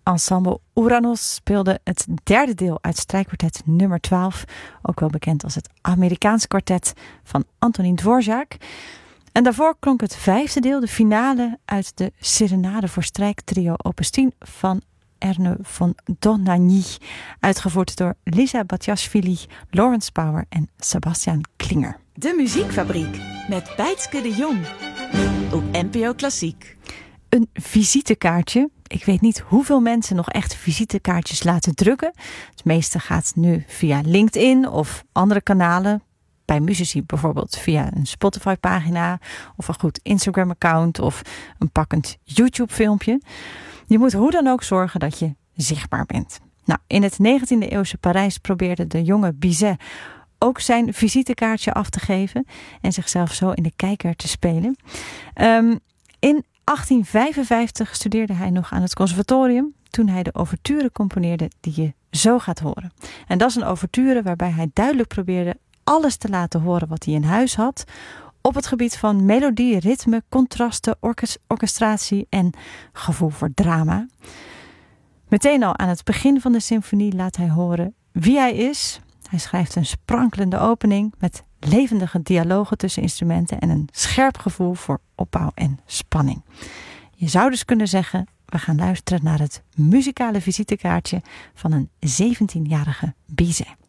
Ensemble Uranos speelde het derde deel uit strijkkwartet nummer 12, ook wel bekend als het Amerikaans kwartet van Antonín Dvořák. En daarvoor klonk het vijfde deel, de finale, uit de Serenade voor strijktrio Opus 10 van Ernő von Dohnányi, uitgevoerd door Lisa Batiashvili, Lawrence Power en Sebastian Klinger. De Muziekfabriek met Bijtske de Jong op NPO Klassiek. Een visitekaartje. Ik weet niet hoeveel mensen nog echt visitekaartjes laten drukken. Het meeste gaat nu via LinkedIn of andere kanalen. Bij muzici bijvoorbeeld via een Spotify-pagina of een goed Instagram-account of een pakkend YouTube-filmpje. Je moet hoe dan ook zorgen dat je zichtbaar bent. Nou, in het 19e-eeuwse Parijs probeerde de jonge Bizet ook zijn visitekaartje af te geven en zichzelf zo in de kijker te spelen. In 1855 studeerde hij nog aan het conservatorium toen hij de ouverture componeerde die je zo gaat horen. En dat is een ouverture waarbij hij duidelijk probeerde alles te laten horen wat hij in huis had op het gebied van melodie, ritme, contrasten, orchestratie en gevoel voor drama. Meteen al aan het begin van de symfonie laat hij horen wie hij is. Hij schrijft een sprankelende opening met levendige dialogen tussen instrumenten en een scherp gevoel voor opbouw en spanning. Je zou dus kunnen zeggen, we gaan luisteren naar het muzikale visitekaartje van een 17-jarige Bizet.